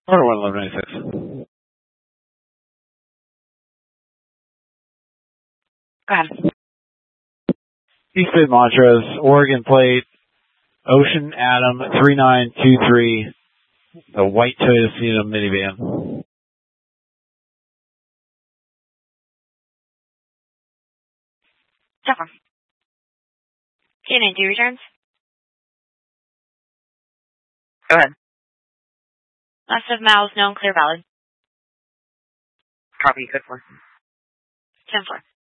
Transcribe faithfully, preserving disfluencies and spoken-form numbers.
Order one eleven ninety-six. Go ahead. East Bay Montrose, Oregon plate, Ocean Adam three nine two three, the white Toyota Sienna minivan. Tough. T N two returns. Go ahead. Last of miles known, clear valid. Copy, good for. ten four.